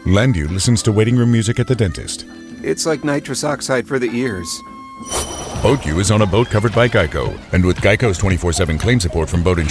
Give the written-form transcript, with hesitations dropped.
Landu listens to waiting room music at the dentist. It's like nitrous oxide for the ears. Boat U is on a boat covered by Geico. And with Geico's 24/7 claim support from Boat Insurance,